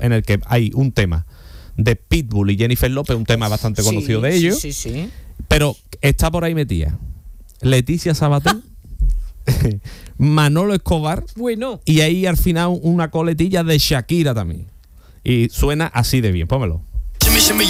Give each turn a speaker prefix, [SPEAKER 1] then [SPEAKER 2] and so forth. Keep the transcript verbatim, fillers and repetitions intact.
[SPEAKER 1] en el que hay un tema de Pitbull y Jennifer López, un tema bastante
[SPEAKER 2] Sí,
[SPEAKER 1] conocido de ellos.
[SPEAKER 2] Sí, sí, sí.
[SPEAKER 1] Pero está por ahí metida Leticia Sabater, Manolo Escobar,
[SPEAKER 2] Bueno.
[SPEAKER 1] y ahí al final una coletilla de Shakira también. Y suena así de bien, pónmelo.